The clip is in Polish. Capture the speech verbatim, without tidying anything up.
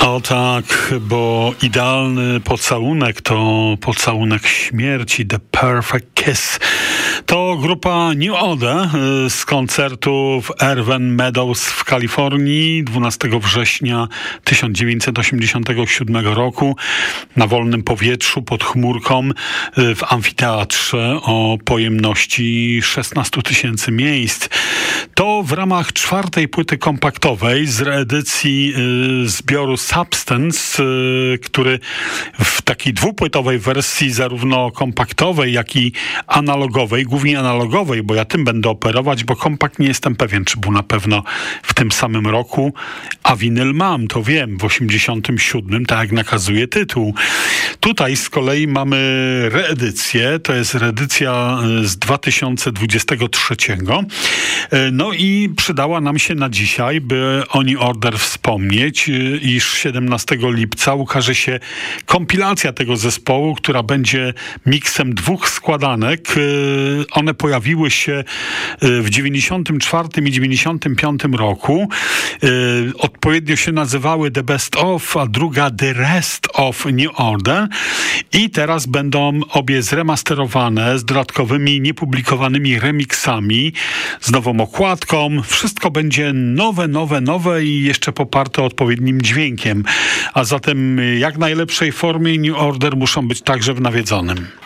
O tak, bo idealny pocałunek to pocałunek śmierci, The Perfect Kiss. To grupa New Order z koncertu w Irvine Meadows w Kalifornii dwunastego września tysiąc dziewięćset osiemdziesiątego siódmego roku na wolnym powietrzu pod chmurką w amfiteatrze o pojemności szesnaście tysięcy miejsc. To w ramach czwartej płyty kompaktowej z reedycji y, zbioru Substance, y, który w takiej dwupłytowej wersji zarówno kompaktowej, jak i analogowej, głównie analogowej, bo ja tym będę operować, bo kompakt nie jestem pewien, czy był na pewno w tym samym roku, a winyl mam, to wiem, w osiemdziesiątym siódmym, tak jak nakazuje tytuł. Tutaj z kolei mamy reedycję, to jest reedycja z dwa tysiące dwudziestego trzeciego. No i przydała nam się na dzisiaj, by o New Order wspomnieć, iż siedemnastego lipca ukaże się kompilacja tego zespołu, która będzie miksem dwóch składanek. One pojawiły się w dziewięćdziesiątym czwartym i dziewięćdziesiątym piątym roku. Odpowiednio się nazywały The Best Of, a druga The Rest of New Order. I teraz będą obie zremasterowane z dodatkowymi, niepublikowanymi remixami, z nową okładką. Wszystko będzie nowe, nowe, nowe i jeszcze poparte odpowiednim dźwiękiem. A zatem jak najlepszej formie New Order muszą być także w nawiedzonym.